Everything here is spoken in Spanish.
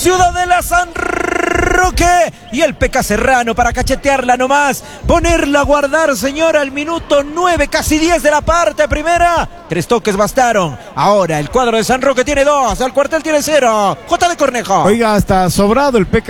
Ciudadela San Roque y el Peca Serrano para cachetearla nomás, ponerla a guardar, señora, al minuto 9, casi 10 de la parte primera. 3 toques bastaron. Ahora el cuadro de San Roque tiene 2, al cuartel tiene 0. J de Cornejo. Oiga, hasta sobrado el Peca